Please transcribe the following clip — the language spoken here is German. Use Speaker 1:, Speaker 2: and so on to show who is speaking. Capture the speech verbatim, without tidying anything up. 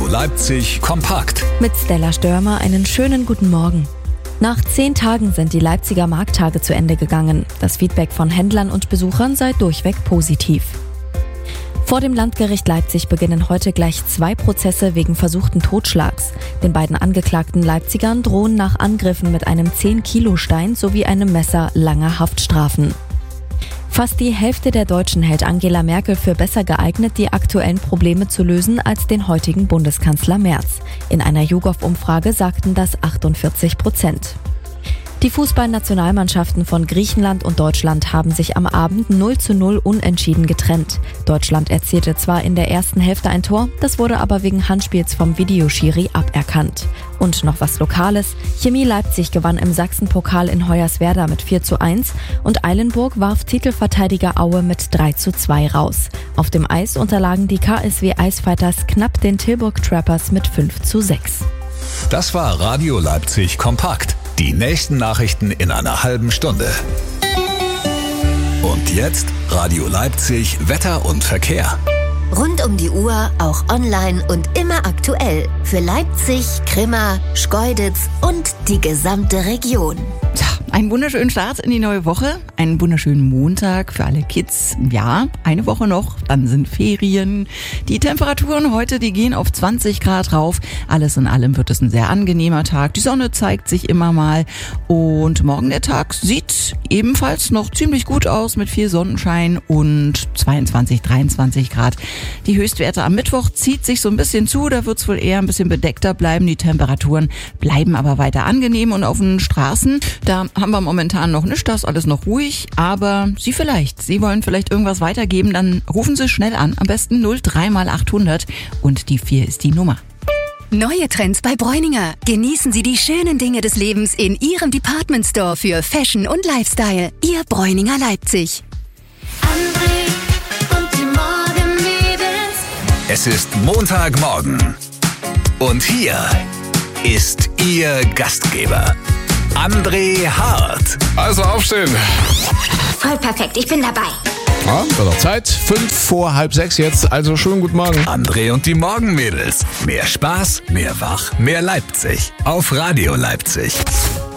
Speaker 1: Leipzig kompakt.
Speaker 2: Mit Stella Störmer einen schönen guten Morgen. Nach zehn Tagen sind die Leipziger Markttage zu Ende gegangen. Das Feedback von Händlern und Besuchern sei durchweg positiv. Vor dem Landgericht Leipzig beginnen heute gleich zwei Prozesse wegen versuchten Totschlags. Den beiden angeklagten Leipzigern drohen nach Angriffen mit einem zehn Kilo Stein sowie einem Messer lange Haftstrafen. Fast die Hälfte der Deutschen hält Angela Merkel für besser geeignet, die aktuellen Probleme zu lösen, als den heutigen Bundeskanzler Merz. In einer YouGov-Umfrage sagten das achtundvierzig Prozent. Die Fußballnationalmannschaften von Griechenland und Deutschland haben sich am Abend null zu null unentschieden getrennt. Deutschland erzielte zwar in der ersten Hälfte ein Tor, das wurde aber wegen Handspiels vom Videoschiri aberkannt. Und noch was Lokales: Chemie Leipzig gewann im Sachsenpokal in Hoyerswerda mit vier zu eins und Eilenburg warf Titelverteidiger Aue mit drei zu zwei raus. Auf dem Eis unterlagen die K S W Eisfighters knapp den Tilburg Trappers mit fünf zu sechs.
Speaker 1: Das war Radio Leipzig kompakt. Die nächsten Nachrichten in einer halben Stunde. Und jetzt Radio Leipzig Wetter und Verkehr.
Speaker 3: Rund um die Uhr, auch online und immer aktuell. Für Leipzig, Grimma, Schkeuditz und die gesamte Region.
Speaker 4: Tja, einen wunderschönen Start in die neue Woche. Einen wunderschönen Montag für alle Kids. Ja, eine Woche noch, dann sind Ferien. Die Temperaturen heute, die gehen auf zwanzig Grad rauf. Alles in allem wird es ein sehr angenehmer Tag. Die Sonne zeigt sich immer mal. Und morgen der Tag sieht ebenfalls noch ziemlich gut aus mit viel Sonnenschein und zweiundzwanzig, dreiundzwanzig Grad. Die Höchstwerte am Mittwoch zieht sich so ein bisschen zu, da wird es wohl eher ein bisschen bedeckter bleiben. Die Temperaturen bleiben aber weiter angenehm und auf den Straßen, da haben wir momentan noch nicht, das alles noch ruhig, aber Sie vielleicht, Sie wollen vielleicht irgendwas weitergeben, dann rufen Sie schnell an, am besten null drei mal achthundert und die vier ist die Nummer.
Speaker 5: Neue Trends bei Bräuninger. Genießen Sie die schönen Dinge des Lebens in Ihrem Department Store für Fashion und Lifestyle. Ihr Bräuninger Leipzig.
Speaker 6: André und die Morgenmädels.
Speaker 1: Es ist Montagmorgen. Und hier ist Ihr Gastgeber, André Hart.
Speaker 7: Also aufstehen.
Speaker 6: Voll perfekt, ich bin dabei.
Speaker 7: Ja, wird auch Zeit. Fünf vor halb sechs jetzt, also schönen guten Morgen.
Speaker 1: André und die Morgenmädels. Mehr Spaß, mehr Wach, mehr Leipzig. Auf Radio Leipzig.